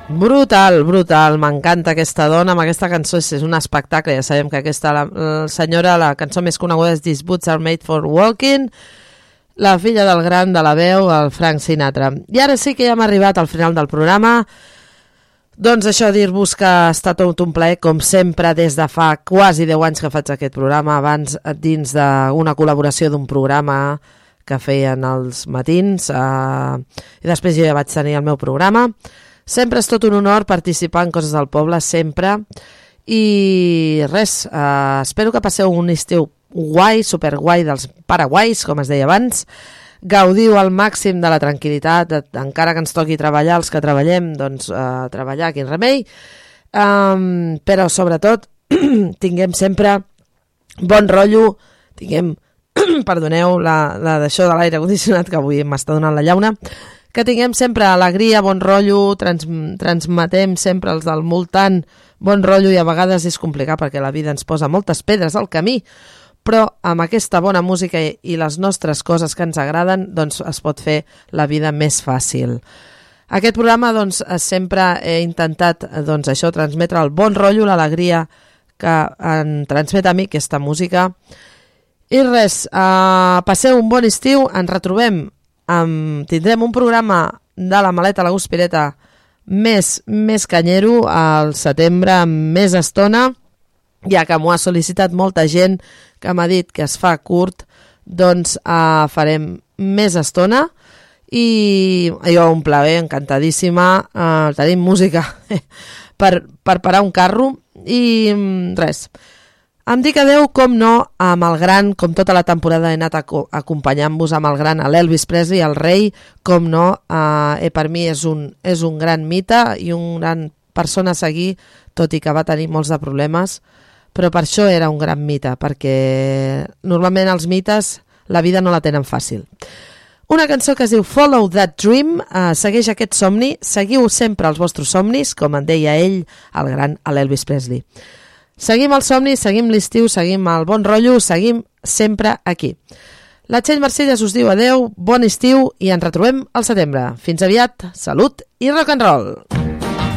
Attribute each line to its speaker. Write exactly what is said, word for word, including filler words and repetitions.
Speaker 1: Brutal, brutal, m'encanta aquesta dona amb aquesta cançó, és un espectacle, ja sabem que aquesta la, la senyora, la cançó més coneguda és These Boots Are Made for Walking, la filla del gran de la veu, el Frank Sinatra. I ara sí que ja hem arribat al final del programa, doncs això, dir-vos que ha estat tot un plaer, com sempre, des de fa quasi deu anys que faig aquest programa, abans dins d'una col·laboració d'un programa que feien els matins, eh, i després jo ja vaig tenir el meu programa. Sempre és tot un honor participar en coses del poble, sempre. I res, eh, espero que passeu un estiu guai, superguai dels paraguais, com es deia abans. Gaudiu al màxim de la tranquil·litat, encara que ens toqui treballar, els que treballem, doncs eh, treballar, quin remei. Um, però sobretot tinguem sempre bon rotllo, tinguem, perdoneu, la, la d'això de l'aire condicionat que avui m'està donant la llauna, que tinguem sempre alegria, bon rotllo, trans, transmetem sempre els del voltant bon rotllo, i a vegades és complicat perquè la vida ens posa moltes pedres al camí, però amb aquesta bona música i les nostres coses que ens agraden, doncs es pot fer la vida més fàcil. Aquest programa, doncs, sempre he intentat, doncs, això, transmetre el bon rotllo, l'alegria que em transmet a mi aquesta música. I res, eh, passeu un bon estiu, ens retrobem. Um, tindrem un programa de la maleta a la Guspireta més, més canyero al setembre, amb més estona, ja que m'ho ha sol·licitat molta gent que m'ha dit que es fa curt, doncs uh, farem més estona i jo un plaer, encantadíssima, uh, tenim música per, per parar un carro i um, res. Em dic adeu, com no, amb el gran, com tota la temporada he anat acompanyant-vos amb el gran, l'Elvis Presley, el rei, com no, eh, per mi és un, és un gran mite i un gran persona a seguir, tot i que va tenir molts de problemes, però per això era un gran mite, perquè normalment els mites la vida no la tenen fàcil. Una cançó que es diu Follow That Dream, eh, segueix aquest somni, seguiu sempre els vostres somnis, com en deia ell, el gran, l'Elvis Presley. Seguim el somni, seguim l'estiu, seguim el bon rotllo, seguim sempre aquí. La Txell Marcelles us diu adeu, bon estiu i ens retrobem al setembre. Fins aviat, salut i rock and roll!